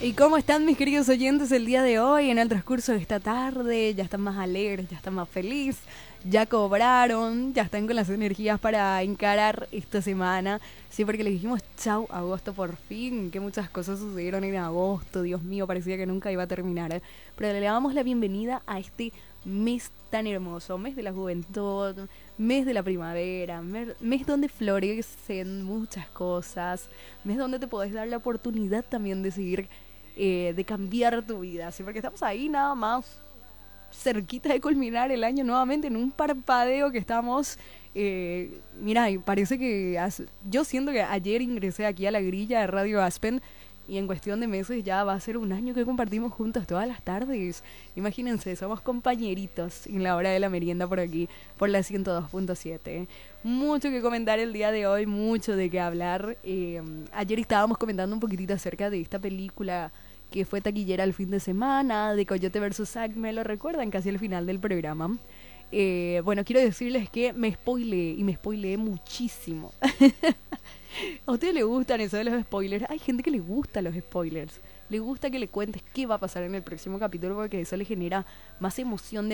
¿Y cómo están mis queridos oyentes el día de hoy? En el transcurso de esta tarde, ya están más alegres, ya están más felices, ya cobraron, ya están con las energías para encarar esta semana. Sí, porque les dijimos chau agosto por fin, que muchas cosas sucedieron en agosto, Dios mío, parecía que nunca iba a terminar. Pero le damos la bienvenida a este mes tan hermoso, mes de la juventud, mes de la primavera, mes donde florecen muchas cosas, mes donde te podés dar la oportunidad también de seguir de cambiar tu vida, ¿sí? Porque estamos ahí nada más cerquita de culminar el año nuevamente en un parpadeo que estamos. Mira, y parece que yo siento que ayer ingresé aquí a la grilla de Radio Aspen y en cuestión de meses ya va a ser un año que compartimos juntos todas las tardes. Imagínense, somos compañeritos en la hora de la merienda por aquí, por la 102.7. Mucho que comentar el día de hoy, mucho de qué hablar. Ayer estábamos comentando un poquitito acerca de esta película que fue taquillera el fin de semana, de Coyote versus Zack, me lo recuerdan casi al final del programa. Bueno, quiero decirles que me spoileé y me spoileé muchísimo. ¿A ustedes les gustan eso de los spoilers? Hay gente que le gusta los spoilers. Le gusta que le cuentes qué va a pasar en el próximo capítulo porque eso le genera más emoción